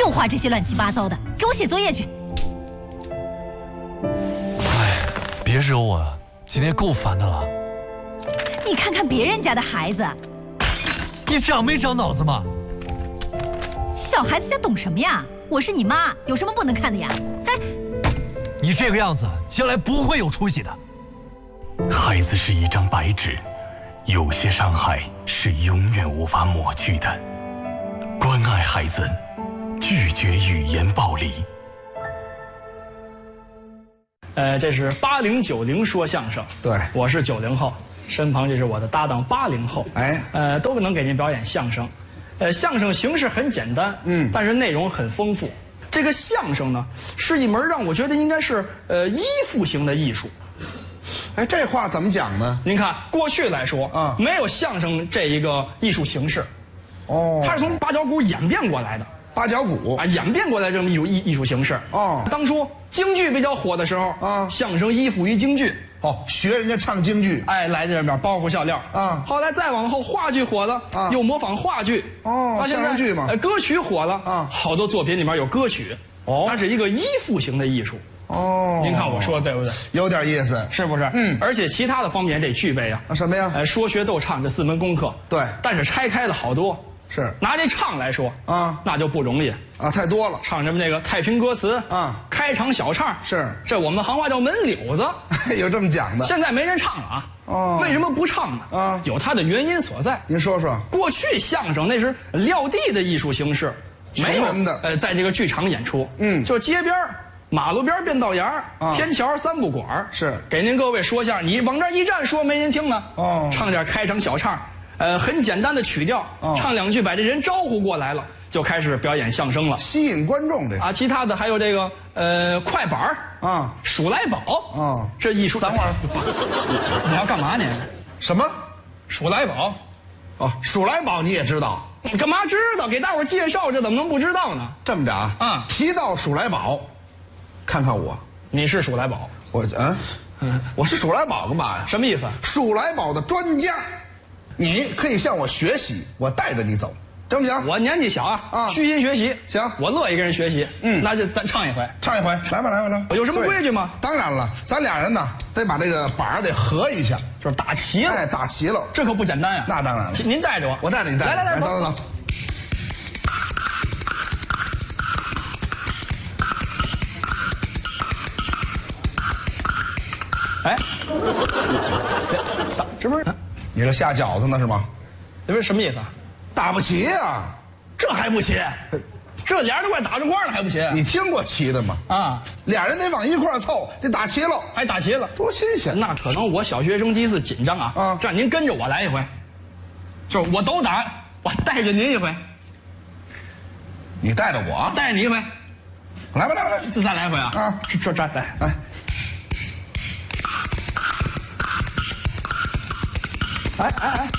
又画这些乱七八糟的，给我写作业去。 哎，别惹我啊，今天够烦的了。 你看看别人家的孩子， 你长没长脑子吗？ 小孩子家懂什么呀？我是你妈，有什么不能看的呀？哎， 你这个样子，将来不会有出息的。 孩子是一张白纸，有些伤害是永远无法抹去的。关爱孩子，拒绝语言暴力。 这是80、90说相声， 对， 我是90后，身旁这是我的搭档80后，都能给您表演相声。相声形式很简单，但是内容很丰富。这个相声呢，是一门让我觉得应该是依附型的艺术。 哎，这话怎么讲呢？ 您看，过去来说啊，没有相声这一个艺术形式，它是从八角鼓演变过来的。 八角鼓啊，演变过来这么艺术形式。当初京剧比较火的时候啊，相声依附于京剧。 学人家唱京剧， 哎，来这边包袱笑料啊。后来再往后，话剧火了啊，又模仿话剧。 相声剧嘛。 歌曲火了啊，好多作品里面有歌曲。它是一个依附型的艺术。您看我说的对不对？ 有点意思， 是不是？而且其他的方面也得具备啊。 什么呀？ 说学逗唱这4门功课。对。但是拆开了好多。 是。 拿这唱来说啊，那就不容易啊，太多了。 唱什么这个太平歌词啊，开场小唱是。 这我们行话叫门柳子， 有这么讲的。 现在没人唱了啊。为什么不唱呢？啊，有它的原因所在。 您说说。 过去相声那是撂地的艺术形式，没有在这个剧场演出。就是街边马路边便道沿天桥3不管是给您各位说相声，你往这一站说没人听呢。唱点开场小唱，很简单的曲调，唱2句把这人招呼过来了，就开始表演相声了， 吸引观众这啊。其他的还有这个快板啊，数来宝啊，这艺术。 等会儿， 你要干嘛你？ 什么？ 数来宝？ 数来宝你也知道？ 你干嘛知道？给大伙介绍，这怎么能不知道呢？ 这么着啊，提到数来宝，看看我， 你是数来宝？ 我是数来宝干嘛呀？ 什么意思？ 数来宝的专家，你可以向我学习，我带着你走，行不行？ 我年纪小啊，虚心学习。 行， 我乐意跟人学习。那就咱唱一回， 唱一回，来吧，来吧。 有什么规矩吗？ 当然了，咱俩人呢得把这个板得合一下， 就是打齐了。 哎，打齐了， 这可不简单呀。 那当然了， 您带着我， 我带着你，来，走。 哎，这不是你这下饺子呢是吗？ 这不是什么意思啊？ 打不齐啊， 这还不齐？这俩人都快打着光了还不齐？ 你听过齐的吗？啊，俩人得往一块凑，得打齐了， 还打齐了， 多新鲜！ 那可能我小学生第一次紧张啊。这样您跟着我来一回，就是我斗胆，我带着您一回。 你带着我？ 带着你一回。 来吧， 再来一回啊！啊，这来。哎，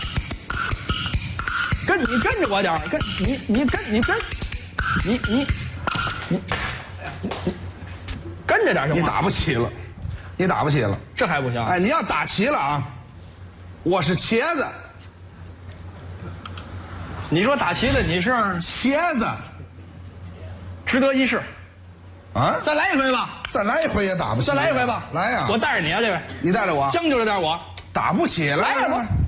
你跟着我点儿，你跟着点行吗？ 你打不齐了， 这还不行？ 哎，你要打齐了啊！我是茄子， 你说打齐了，你是茄子， 值得一试。啊，再来一回吧。 再来一回也打不齐。 再来一回吧。 来呀！ 我带着你啊，这位。 你带着我。 将就着点我。 打不起来了。